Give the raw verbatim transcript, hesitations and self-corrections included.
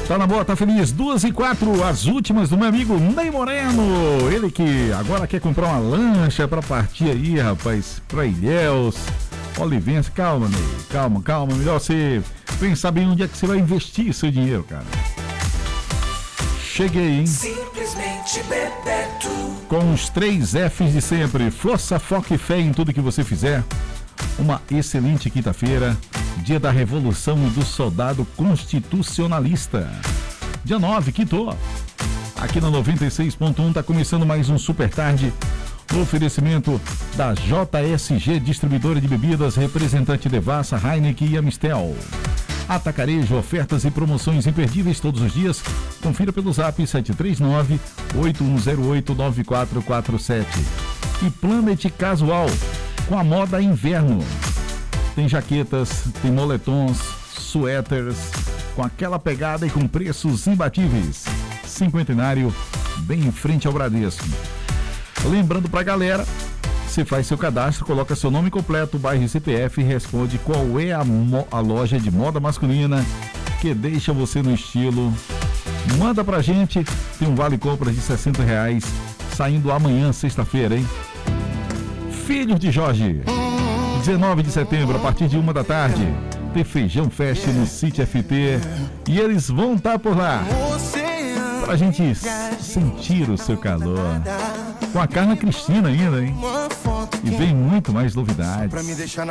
Tá na boa, tá feliz. Duas e quatro, as últimas do meu amigo Ney Moreno. Ele que agora quer comprar uma lancha pra partir aí, rapaz, pra Ilhéus, Olivença. Calma, Ney, calma, calma. Melhor você pensar bem onde é que você vai investir seu dinheiro, cara. Cheguei, hein? Simplesmente Bebeto. Com os três F's de sempre. Força, foco e fé em tudo que você fizer. Uma excelente quinta-feira, dia da Revolução do Soldado Constitucionalista. Dia nove, quinto. Aqui na noventa e seis ponto um tá começando mais um Super Tarde. Oferecimento da J S G Distribuidora de Bebidas, representante Devassa, Heineken e Amistel. Atacarejo, ofertas e promoções imperdíveis todos os dias. Confira pelo zap sete três nove, oito um zero oito, nove quatro quatro sete. E Planet Casual, com a moda inverno. Tem jaquetas, tem moletons, suéteres, com aquela pegada e com preços imbatíveis. Cinquentenário, bem em frente ao Bradesco. Lembrando pra galera, você faz seu cadastro, coloca seu nome completo, bairro e C P F e responde qual é a, mo- a loja de moda masculina que deixa você no estilo. Manda pra gente, tem um vale compra de sessenta reais, saindo amanhã, sexta-feira, hein? Filhos de Jorge, dezenove de setembro, a partir de uma da tarde, tem Feijão Fest no City F T e eles vão estar por lá pra gente sentir o seu calor. Com a Carla Cristina ainda, hein? E vem muito mais novidades.